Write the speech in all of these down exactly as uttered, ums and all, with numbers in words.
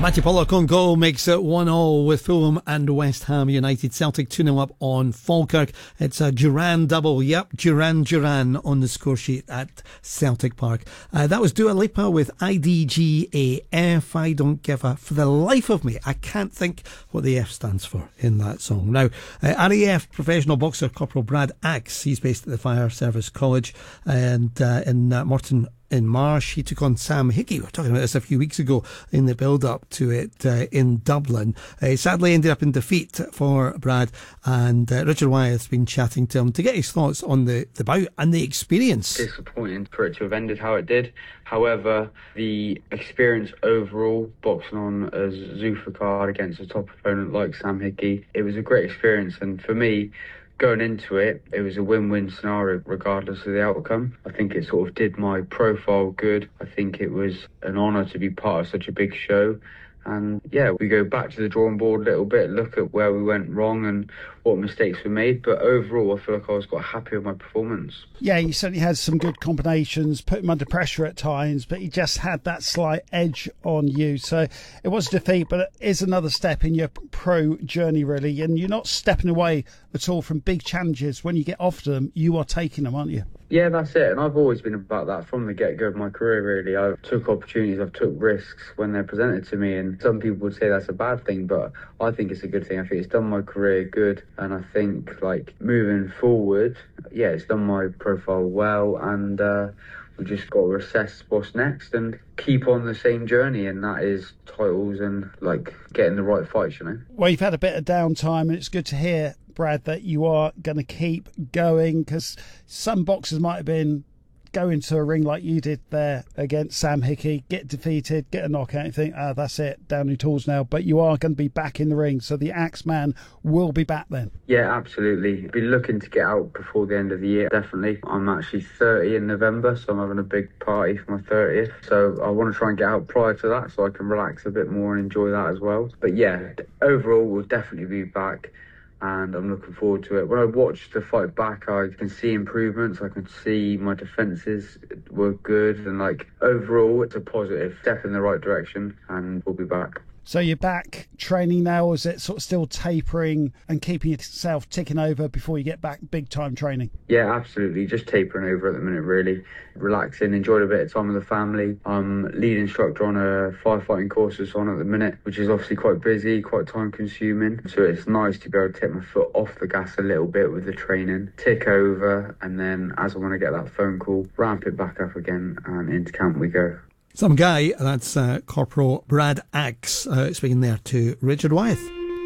Matty Pollock on goal makes it one all with Fulham and West Ham United. Celtic two nil up on Falkirk. It's a Duran double. Yep, Duran Duran on the score sheet at Celtic Park. Uh, that was Dua Lipa with I D G A F. I don't give a... For the life of me, I can't think what the F stands for in that song. Now, uh, R A F professional boxer Corporal Brad Axe, he's based at the Fire Service College and uh, in uh, Morton in Marsh. He took on Sam Hickey. We were talking about this a few weeks ago in the build-up to it uh, in Dublin. Uh, sadly ended up in defeat for Brad, and uh, Richard Wyeth's been chatting to him to get his thoughts on the, the bout and the experience. Disappointing for it to have ended how it did. However, the experience overall, boxing on as Zulfikar against a top opponent like Sam Hickey, it was a great experience, and for me, going into it, it was a win-win scenario regardless of the outcome. I think it sort of did my profile good. I think it was an honour to be part of such a big show. And yeah, we go back to the drawing board a little bit, look at where we went wrong and what mistakes were made. But overall, I feel like I was quite happy with my performance. Yeah, you certainly had some good combinations, put him under pressure at times, but he just had that slight edge on you. So it was a defeat, but it is another step in your pro journey, really. And you're not stepping away at all from big challenges. When you get off them, you are taking them, aren't you? Yeah, that's it. And I've always been about that from the get-go of my career, really. I took opportunities, I've took risks when they're presented to me. And some people would say that's a bad thing, but I think it's a good thing. I think it's done my career good. And I think, like, moving forward, yeah, it's done my profile well. And uh, we just got to assess what's next and keep on the same journey. And that is titles and, like, getting the right fights, you know. Well, you've had a bit of downtime, and it's good to hear, Brad, that you are going to keep going, because some boxers might have been going to a ring like you did there against Sam Hickey, get defeated, get a knockout, and think, ah, that's it, down your tools now. But you are going to be back in the ring, so the Axeman will be back then. Yeah, absolutely. Be looking to get out before the end of the year, definitely. I'm actually thirty in November, so I'm having a big party for my thirtieth. So I want to try and get out prior to that so I can relax a bit more and enjoy that as well. But yeah, overall, we'll definitely be back. And I'm looking forward to it. When I watch the fight back, I can see improvements. I can see my defences were good. And, like, overall, it's a positive step in the right direction. And we'll be back. So you're back training now, or is it sort of still tapering and keeping yourself ticking over before you get back big time training? Yeah, absolutely. Just tapering over at the minute, really. Relaxing, enjoyed a bit of time with the family. I'm lead instructor on a firefighting course that's on at the minute, which is obviously quite busy, quite time consuming. So it's nice to be able to take my foot off the gas a little bit with the training, tick over, and then as I want to get that phone call, ramp it back up again, and into camp we go. Some guy, that's uh, Corporal Brad Axe, uh, speaking there to Richard Wyeth.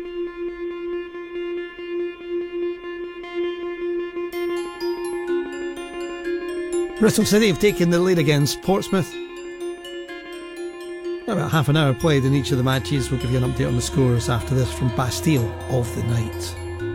Bristol City have taken the lead against Portsmouth. About half an hour played in each of the matches. We'll give you an update on the scores after this from Bastille of the Night.